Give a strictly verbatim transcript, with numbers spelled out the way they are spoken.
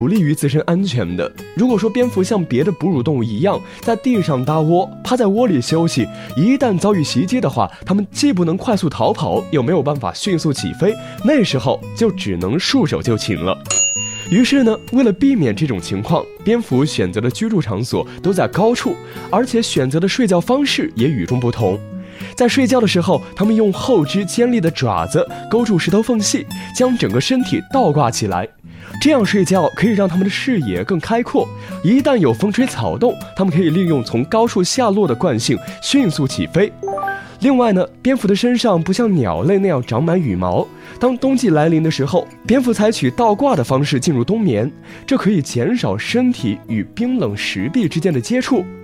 不利于自身安全的。如果说蝙蝠像别的哺乳动物一样在地上搭窝，趴在窝里休息，一旦遭遇袭击的话，它们既不能快速逃跑，又没有办法迅速起飞，那时候就只能束手就擒了。于是呢，为了避免这种情况，蝙蝠选择的居住场所都在高处，而且选择的睡觉方式也与众不同。在睡觉的时候，它们用后肢尖利的爪子勾住石头缝隙，将整个身体倒挂起来。这样睡觉可以让它们的视野更开阔，一旦有风吹草动，它们可以利用从高处下落的惯性迅速起飞。另外呢，蝙蝠的身上不像鸟类那样长满羽毛，当冬季来临的时候，蝙蝠采取倒挂的方式进入冬眠，这可以减少身体与冰冷石壁之间的接触，